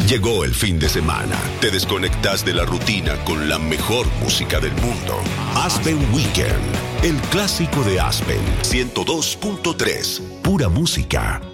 Llegó el fin de semana. Te desconectas de la rutina con la mejor música del mundo. Aspen Weekend, el clásico de Aspen 102.3, pura música.